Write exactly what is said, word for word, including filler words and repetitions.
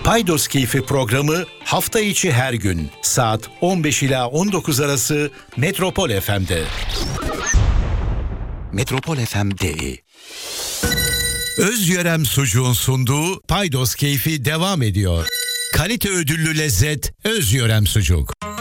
Paydos Keyfi programı hafta içi her gün saat on beş ila on dokuz arası Metropol F M'de. Metropol F M D I. Özyörem Sucuğun sunduğu Paydos Keyfi devam ediyor. Kalite ödüllü lezzet Özyörem Sucuk.